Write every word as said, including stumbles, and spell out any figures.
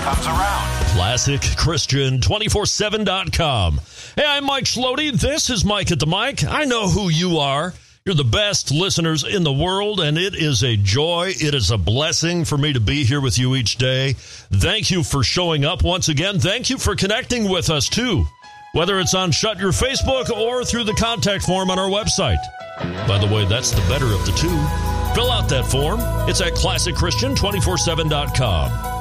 comes around. Classic Christian two forty-seven dot com. Hey, I'm Mike Schlody. This is Mike at the Mic. I know who you are. You're the best listeners in the world, and it is a joy. It is a blessing for me to be here with you each day. Thank you for showing up once again. Thank you for connecting with us, too, whether it's on Shut Your Facebook or through the contact form on our website. By the way, that's the better of the two. Fill out that form. It's at classic christian two forty-seven dot com.